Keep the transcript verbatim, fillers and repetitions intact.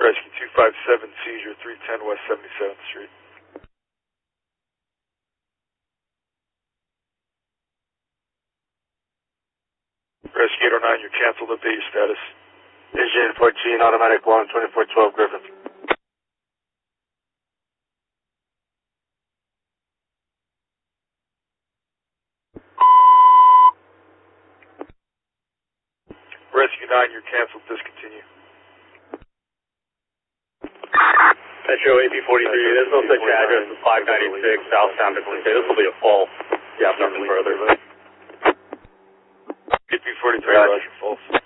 Rescue two five seven, seizure three ten West seventy-seventh Street. Rescue eight oh nine, you're canceled. Update your status. Agent fourteen, automatic one, twenty-four twelve Griffin. Rescue nine, you're canceled. Discontinue. Metro A P forty-three, there's no such address as five ninety-six South San Vicente. This will be a false. Yeah, nothing further. A P forty-three, Roger, false.